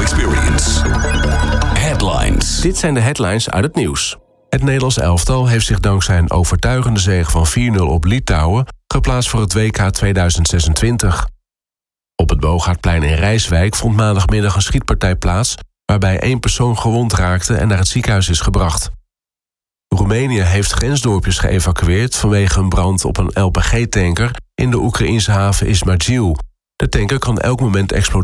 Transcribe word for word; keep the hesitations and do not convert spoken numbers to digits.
experience. Headlines. Dit zijn de headlines uit het nieuws. Het Nederlands elftal heeft zich dankzij een overtuigende zege van vier nul op Litouwen geplaatst voor het W K tweeduizend zesentwintig. Op het Bogaardplein in Rijswijk vond maandagmiddag een schietpartij plaats waarbij één persoon gewond raakte en naar het ziekenhuis is gebracht. Roemenië heeft grensdorpjes geëvacueerd vanwege een brand op een L P G-tanker in de Oekraïense haven Izmail. De tanker kan elk moment exploderen.